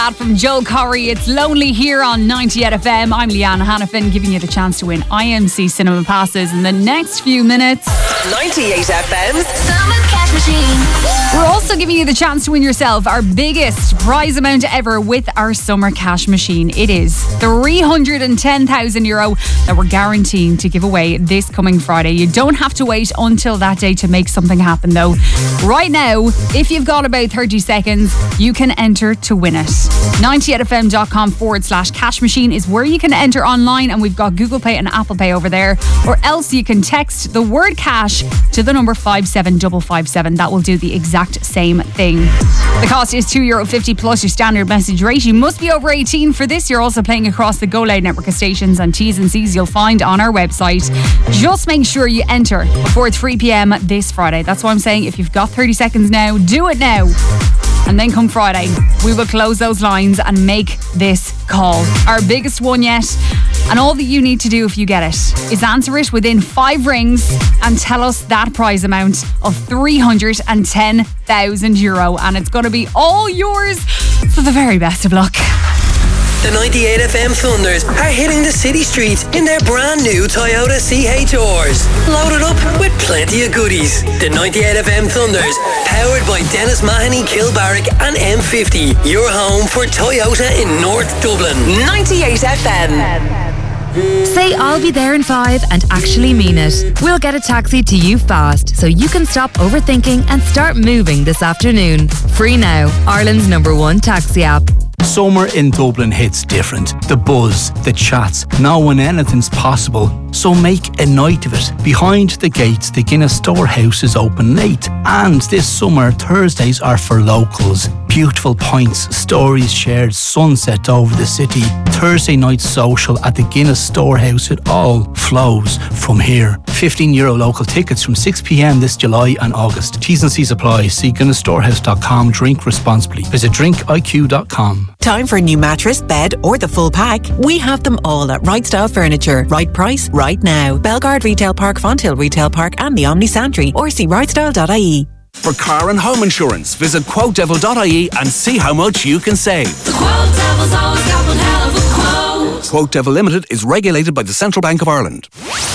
From Joel Corry, it's Lonely here on 98 FM. I'm Leanne Hannafin, giving you the chance to win IMC cinema passes in the next few minutes. 98 FM's Summer Cash Machine. We're also giving you the chance to win yourself our biggest prize amount ever with our Summer Cash Machine. It is €310,000 that we're guaranteeing to give away this coming Friday. You don't have to wait until that day to make something happen, though. Right now, if you've got about 30 seconds, you can enter to win it. 98fm.com/cash machine is where you can enter online, and we've got Google Pay and Apple Pay over there. Or else you can text the word cash to the number 57557. That will do the exact same thing. The cost is €2.50 plus your standard message rate. You must be over 18 for this. You're also playing across the Go Loud network of stations, and T's and C's you'll find on our website. Just make sure you enter before 3 p.m. this Friday. That's why I'm saying if you've got 30 seconds now, do it now. And then come Friday, we will close those lines and make this call. Our biggest one yet. And all that you need to do if you get it is answer it within 5 rings and tell us that prize amount of €310,000. And it's going to be all yours. So the very best of luck. The 98 FM Thunders are hitting the city streets in their brand new Toyota CHRs. Loaded up with plenty of goodies. The 98 FM Thunders, powered by Dennis Mahoney, Kilbarrack and M50. Your home for Toyota in North Dublin. 98 FM. Say I'll be there in 5 and actually mean it. We'll get a taxi to you fast so you can stop overthinking and start moving this afternoon. Free now, Ireland's #1 taxi app. Summer in Dublin hits different. The buzz, the chats, knowing anything's possible. So make a night of it. Behind the gates, the Guinness Storehouse is open late. And this summer, Thursdays are for locals. Beautiful pints, stories shared, sunset over the city. Thursday night social at the Guinness Storehouse. It all flows from here. €15 local tickets from 6 p.m. this July and August. T's and C's apply. See GuinnessStorehouse.com. Drink responsibly. Visit drinkiq.com. Time for a new mattress, bed or the full pack? We have them all at Right Style Furniture. Right price, right now. Belgard Retail Park, Fonthill Retail Park and the Omni Santry, or see rightstyle.ie. For car and home insurance, visit quotedevil.ie and see how much you can save. The Quote Devil's always got one hell of a quote. Quote Devil Limited is regulated by the Central Bank of Ireland.